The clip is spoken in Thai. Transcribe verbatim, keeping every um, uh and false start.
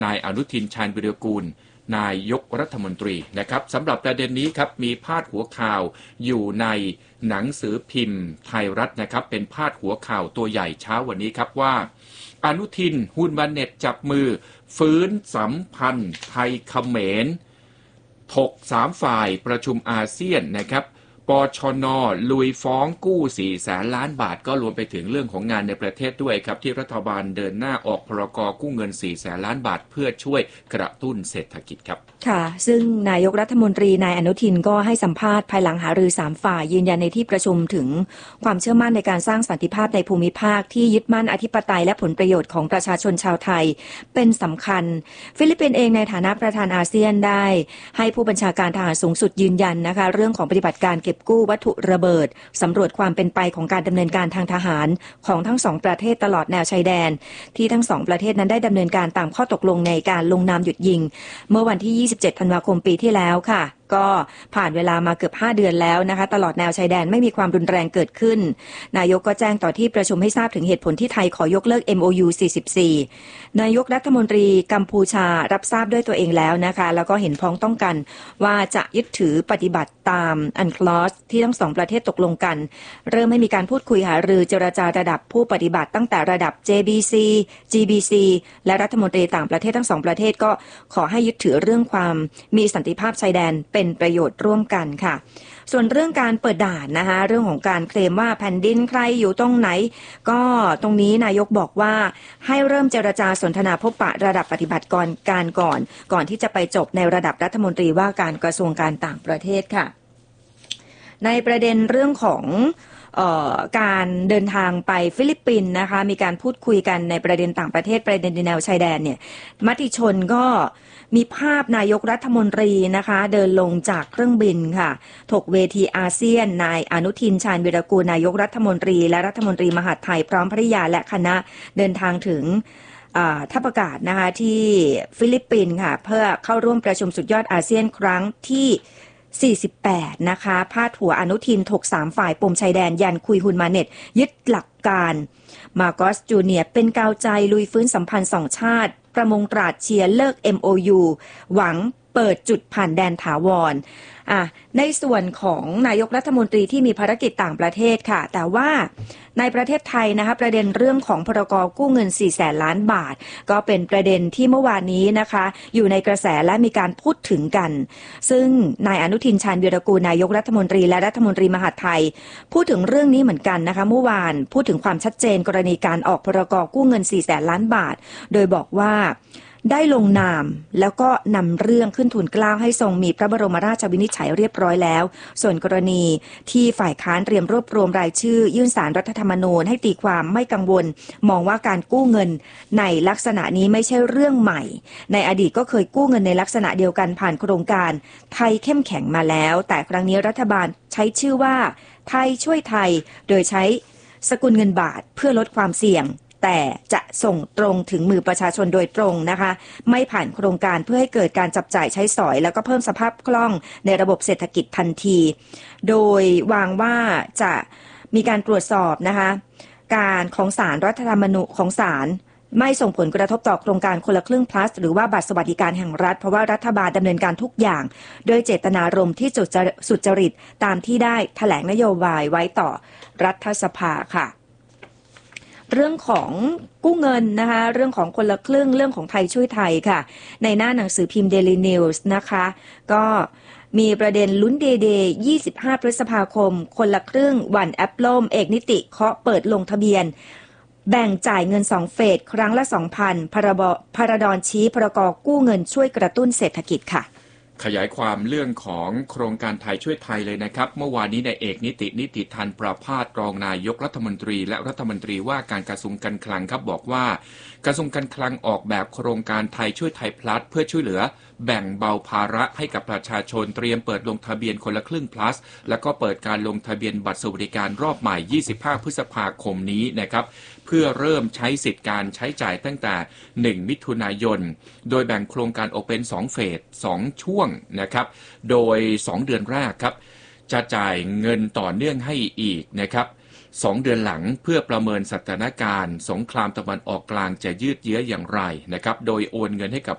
นายอนุทินชาญวิรากูลนายกรัฐมนตรีนะครับสำหรับประเด็นนี้ครับมีพาดหัวข่าวอยู่ในหนังสือพิมพ์ไทยรัฐนะครับเป็นพาดหัวข่าวตัวใหญ่เช้าวันนี้ครับว่าอนุทินฮุนมาเน็ตจับมือฟื้นสัมพันธ์ไทยเขมรถกสามฝ่ายประชุมอาเซียนนะครับปชน.ลุยฟ้องกู้สี่แสนล้านบาทก็รวมไปถึงเรื่องของงานในประเทศด้วยครับที่รัฐบาลเดินหน้าออกพรกกู้เงินสี่แสนล้านบาทเพื่อช่วยกระตุ้นเศรษฐกิจครับค่ะซึ่งนายกรัฐมนตรีนายอนุทินก็ให้สัมภาษณ์ภายหลังหารือสามฝ่ายยืนยันในที่ประชุมถึงความเชื่อมั่นในการสร้างสันติภาพในภูมิภาคที่ยึดมั่นอธิปไตยและผลประโยชน์ของประชาชนชาวไทยเป็นสำคัญฟิลิปปินส์เองในฐานะประธานอาเซียนได้ให้ผู้บัญชาการทหารสูงสุดยืนยันนะคะเรื่องของปฏิบัติการเก็บกู้วัตถุระเบิดสำรวจความเป็นไปของการดำเนินการทางทหารของทั้งสองประเทศตลอดแนวชายแดนที่ทั้งสองประเทศนั้นได้ดำเนินการตามข้อตกลงในการลงนามหยุดยิงเมื่อวันที่ยี่สิบเจ็ดธันวาคมปีที่แล้วค่ะก็ผ่านเวลามาเกือบห้าเดือนแล้วนะคะตลอดแนวชายแดนไม่มีความรุนแรงเกิดขึ้นนายกก็แจ้งต่อที่ประชุมให้ทราบถึงเหตุผลที่ไทยขอยกเลิก เอ็ม โอ ยู สี่สิบสี่นายกรัฐมนตรีกัมพูชารับทราบด้วยตัวเองแล้วนะคะแล้วก็เห็นพ้องต้องกันว่าจะยึดถือปฏิบัติตามอันคลอสที่ทั้งสองประเทศตกลงกันเริ่มให้มีการพูดคุยหารือเจรจาระดับผู้ปฏิบัติตั้งแต่ระดับ เจ บี ซี จี บี ซี และรัฐมนตรีต่างประเทศทั้งสองประเทศก็ขอให้ยึดถือเรื่องความมีสันติภาพชายแดนเป็นประโยชน์ร่วมกันค่ะส่วนเรื่องการเปิดด่านนะคะเรื่องของการเคลมว่าแผ่นดินใครอยู่ตรงไหนก็ตรงนี้นายกบอกว่าให้เริ่มเจรจาสนทนาพบปะระดับปฏิบัติการก่อนก่อนที่จะไปจบในระดับรัฐมนตรีว่าการกระทรวงการต่างประเทศค่ะในประเด็นเรื่องของเอ่อการเดินทางไปฟิลิปปินส์นะคะมีการพูดคุยกันในประเด็นต่างประเทศประเด็นแนวชายแดนเนี่ยมติชนก็มีภาพนายกรัฐมนตรีนะคะเดินลงจากเครื่องบินค่ะถกเวทีอาเซียนนายอนุทินชาญวิรากูลนายกรัฐมนตรีและรัฐมนตรีมหาดไทยพร้อมภริยาและคณะเดินทางถึงทัพอากาศนะคะที่ฟิลิปปินส์ค่ะเพื่อเข้าร่วมประชุมสุดยอดอาเซียนครั้งที่สี่สิบแปดนะคะพาดหัวอนุทินถกสามฝ่ายปมชายแดนยันคุยฮุนมาเน็ตยึดหลักการมาโกสจูเนียร์เป็นกาวใจลุยฟื้นสัมพันธ์สองชาติประมงตราดเชียร์เลิก เอ็ม โอ ยู หวังเปิดจุดผ่านแดนถาวรอ่ะในส่วนของนายกรัฐมนตรีที่มีภารกิจต่างประเทศค่ะแต่ว่าในประเทศไทยนะคะประเด็นเรื่องของพรกกู้เงินสี่แสนล้านบาทก็เป็นประเด็นที่เมื่อวานนี้นะคะอยู่ในกระแสและมีการพูดถึงกันซึ่งนายอนุทินชาญวิรากูลนายกรัฐมนตรีและรัฐมนตรีมหาดไทยพูดถึงเรื่องนี้เหมือนกันนะคะเมื่อวานพูดถึงความชัดเจนกรณีการออกพรกกู้เงินสี่แสนล้านบาทโดยบอกว่าได้ลงนามแล้วก็นำเรื่องขึ้นทูลเกล้าให้ทรงมีพระบรมราชวินิจฉัยเรียบร้อยแล้วส่วนกรณีที่ฝ่ายค้านเตรียมรวบรวมรายชื่อยื่นศาลรัฐธรรมนูญให้ตีความไม่กังวลมองว่าการกู้เงินในลักษณะนี้ไม่ใช่เรื่องใหม่ในอดีตก็เคยกู้เงินในลักษณะเดียวกันผ่านโครงการไทยเข้มแข็งมาแล้วแต่ครั้งนี้รัฐบาลใช้ชื่อว่าไทยช่วยไทยโดยใช้สกุลเงินบาทเพื่อลดความเสี่ยงแต่จะส่งตรงถึงมือประชาชนโดยตรงนะคะไม่ผ่านโครงการเพื่อให้เกิดการจับจ่ายใช้สอยแล้วก็เพิ่มสภาพคล่องในระบบเศรษฐกิจทันทีโดยวางว่าจะมีการตรวจสอบนะคะการของศาลรัฐธรรมนูญของศาลไม่ส่งผลกระทบต่อโครงการคนละครึ่ง plus หรือว่าบัตรสวัสดิการแห่งรัฐเพราะว่ารัฐบาลดำเนินการทุกอย่างโดยเจตนารมณ์ที่สุจริตตามที่ได้แถลงนโยบายไว้ต่อรัฐสภาค่ะเรื่องของกู้เงินนะคะเรื่องของคนละครึ่งเรื่องของไทยช่วยไทยค่ะในหน้าหนังสือพิมพ์ Daily News นะคะก็มีประเด็นลุ้นเดย์เดย์ยี่สิบห้าพฤษภาคมคนละครึ่งวันแอปล่มเอกนิติเคาะเปิดลงทะเบียนแบ่งจ่ายเงินสองเฟสครั้งละ สองพัน พรบพรดชี้พรกกู้เงินช่วยกระตุ้นเศรษฐกิจค่ะขยายความเรื่องของโครงการไทยช่วยไทยเลยนะครับเมื่อวานนี้นายเอกนิตินิติธันประภาสรองนายกรัฐมนตรีและรัฐมนตรีว่าการกระทรวงการคลังครับบอกว่ากระทรวงการคลังออกแบบโครงการไทยช่วยไทยพลัสเพื่อช่วยเหลือแบ่งเบาภาระให้กับประชาชนเตรียมเปิดลงทะเบียนคนละครึ่ง plus แล้วก็เปิดการลงทะเบียนบัตรสวัสดิการรอบใหม่ยี่สิบห้าพฤษภาคมนี้นะครับเพื่อเริ่มใช้สิทธิการใช้จ่ายตั้งแต่หนึ่งมิถุนายนโดยแบ่งโครงการออกเป็นสองเฟสสองช่วงนะครับโดยสองเดือนแรกครับจะจ่ายเงินต่อเนื่องให้อีกนะครับสองเดือนหลังเพื่อประเมินสถานการณ์สงครามตะวันออกกลางจะยืดเยื้ออย่างไรนะครับโดยโอนเงินให้กับ